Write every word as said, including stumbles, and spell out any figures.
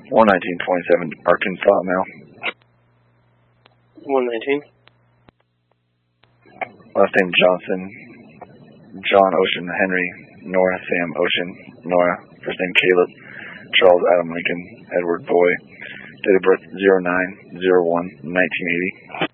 one nineteen twenty-seven, Arkansas mail. one nineteen. Last name Johnson, John Ocean, Henry, Nora, Sam Ocean, Nora. First name Caleb, Charles Adam Lincoln, Edward Boy. Date of birth zero nine zero one nineteen eighty.